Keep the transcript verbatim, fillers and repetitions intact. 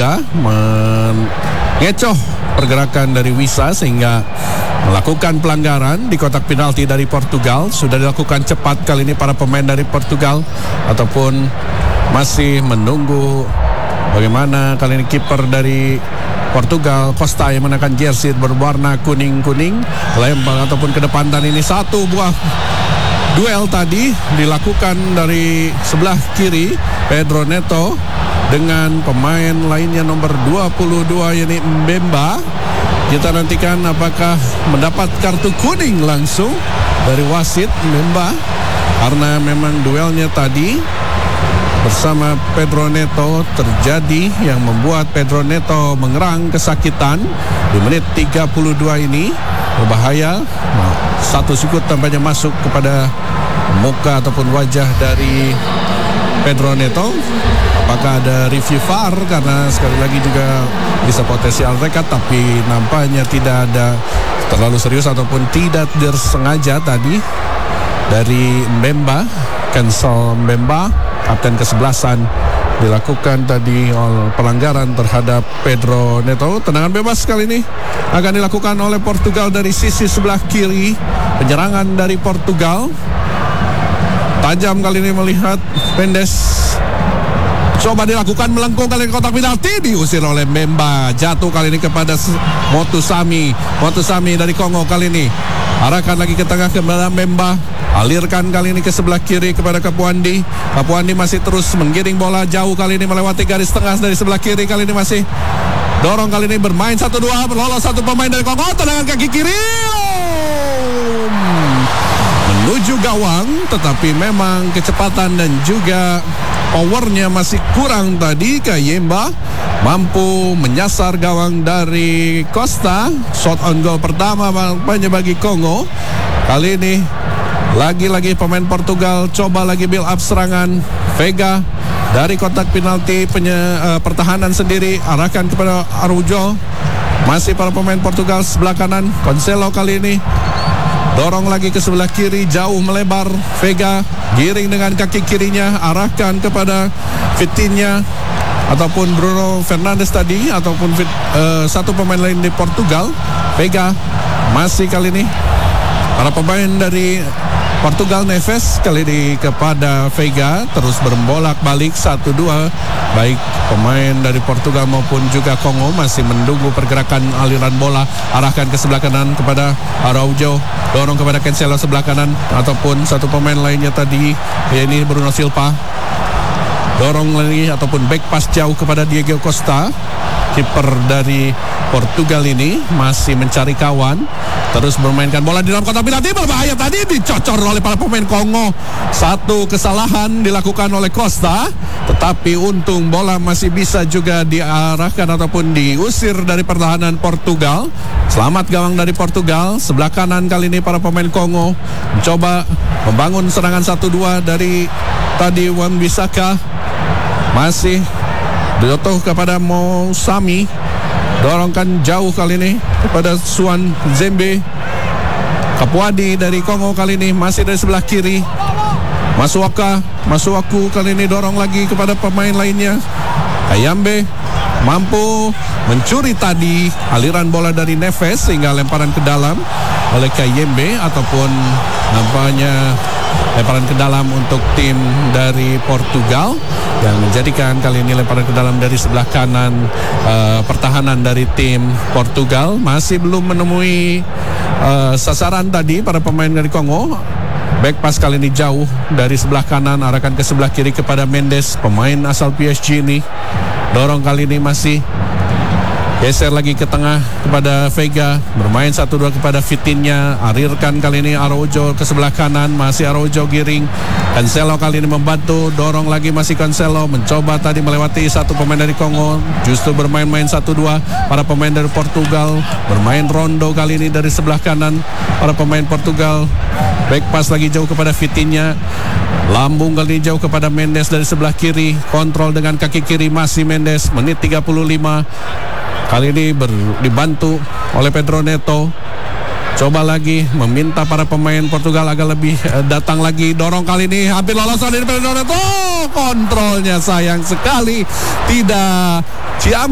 Vega mengecoh pergerakan dari Wissa sehingga melakukan pelanggaran di kotak penalti dari Portugal. Sudah dilakukan cepat kali ini para pemain dari Portugal, ataupun masih menunggu bagaimana kali ini kiper dari Portugal, Costa, yang menekan jersey berwarna kuning-kuning, lempar ataupun ke depan. Dan ini satu buah duel tadi dilakukan dari sebelah kiri Pedro Neto dengan pemain lainnya nomor dua puluh dua, yakni Mbemba. Kita nantikan apakah mendapat kartu kuning langsung dari wasit Mbemba, karena memang duelnya tadi bersama Pedro Neto terjadi yang membuat Pedro Neto mengerang kesakitan di menit tiga puluh dua ini. Berbahaya. Nah, satu sikut tampaknya masuk kepada muka ataupun wajah dari Pedro Neto. Apakah ada review V A R, karena sekali lagi juga bisa potensial rekat, tapi nampaknya tidak ada terlalu serius ataupun tidak disengaja tadi dari Mbemba. Cancel Mbemba, kapten kesebelasan, dilakukan tadi oleh pelanggaran terhadap Pedro Neto. Tendangan bebas kali ini akan dilakukan oleh Portugal dari sisi sebelah kiri. Penyerangan dari Portugal tajam kali ini melihat Mendes. Coba dilakukan melengkung kali ini kotak penalti, diusir oleh Mbemba. Jatuh kali ini kepada Motusami. Motusami dari Kongo kali ini arahkan lagi ke tengah kepada Mbemba. Alirkan kali ini ke sebelah kiri kepada Kapuandi. Kapuandi masih terus menggiring bola jauh kali ini melewati garis tengah dari sebelah kiri. Kali ini masih dorong kali ini bermain satu dua. Lolos satu pemain dari Kongo. Tendangan kaki kiri menuju gawang, tetapi memang kecepatan dan juga powernya masih kurang tadi. Kayemba mampu menyasar gawang dari Costa. Shot on goal pertama banyak bagi Kongo. Kali ini lagi-lagi pemain Portugal coba lagi build up serangan. Vega dari kotak penalti penye, uh, pertahanan sendiri arahkan kepada Araujo. Masih para pemain Portugal sebelah kanan. Cancelo kali ini dorong lagi ke sebelah kiri, jauh melebar. Vega giring dengan kaki kirinya, arahkan kepada Vitinha ataupun Bruno Fernandes tadi, ataupun uh, satu pemain lain di Portugal. Vega masih kali ini para pemain dari Portugal, Neves kali ini kepada Vega, terus berbolak balik satu dua. Baik pemain dari Portugal maupun juga Kongo masih menunggu pergerakan aliran bola. Arahkan ke sebelah kanan kepada Araujo, dorong kepada Cancelo sebelah kanan, ataupun satu pemain lainnya tadi, yakni Bruno Silva. Dorong lagi ataupun back pass jauh kepada Diego Costa. Kiper dari Portugal ini masih mencari kawan, terus bermainkan bola di dalam kotak penalti. Berbahaya tadi, dicocor oleh para pemain Kongo. Satu kesalahan dilakukan oleh Costa, tetapi untung bola masih bisa juga diarahkan ataupun diusir dari pertahanan Portugal. Selamat gawang dari Portugal. Sebelah kanan kali ini para pemain Kongo mencoba membangun serangan satu dua dari tadi Wan-Bissaka. Masih jatuh kepada Mousami, dorongkan jauh kali ini kepada Suan Zembe. Kapuadi dari Kongo kali ini masih dari sebelah kiri. Masuaka, Masuaku kali ini dorong lagi kepada pemain lainnya. Kayambe mampu mencuri tadi aliran bola dari Neves sehingga lemparan ke dalam oleh Kayembe, ataupun nampaknya lemparan ke dalam untuk tim dari Portugal, yang menjadikan kali ini lemparan ke dalam dari sebelah kanan uh, pertahanan dari tim Portugal. Masih belum menemui uh, sasaran tadi para pemain dari Kongo. Back pass kali ini jauh dari sebelah kanan, arahkan ke sebelah kiri kepada Mendes, pemain asal P S G ini. Dorong kali ini masih geser lagi ke tengah kepada Vega, bermain satu dua kepada Vitinha. Arirkan kali ini Araujo ke sebelah kanan, masih Araujo giring. Cancelo kali ini membantu, dorong lagi masih Cancelo, mencoba tadi melewati satu pemain dari Kongo, justru bermain-main satu dua para pemain dari Portugal. Bermain rondo kali ini dari sebelah kanan para pemain Portugal. Back pass lagi jauh kepada Vitinha, lambung kali ini jauh kepada Mendes dari sebelah kiri. Kontrol dengan kaki kiri masih Mendes. Menit tiga puluh lima. Kali ini ber, dibantu oleh Pedro Neto. Coba lagi meminta para pemain Portugal agak lebih eh, datang lagi. Dorong kali ini hampir lolos dari Pedro Neto. Kontrolnya sayang sekali tidak. Ciam